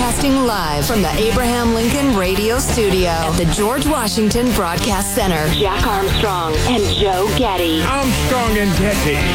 Broadcasting live from the Abraham Lincoln Radio Studio at the George Washington Broadcast Center. Jack Armstrong and Joe Getty. Armstrong and Getty.